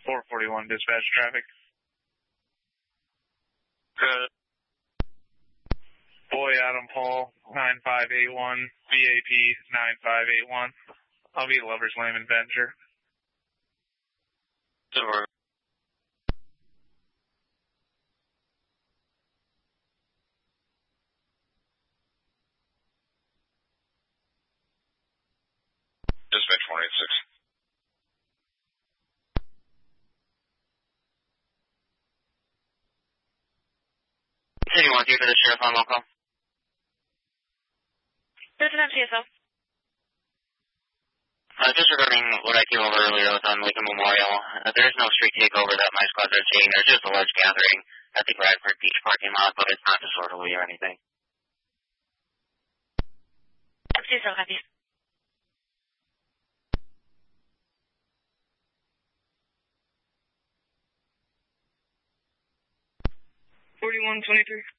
441 dispatch traffic. Good. Boy Adam Paul, 9581, VAP 9581. I'll be Lover's Lane and Venture. Sure. Dispatch 186. City 1 here for the sheriff on local. This is MTSO. Just regarding what I came over earlier with on Lincoln Memorial, there's no street takeover that my squads are seeing. There's just a large gathering at the Bradford Beach parking lot, but it's not disorderly or anything. MTSO, copy. 4123.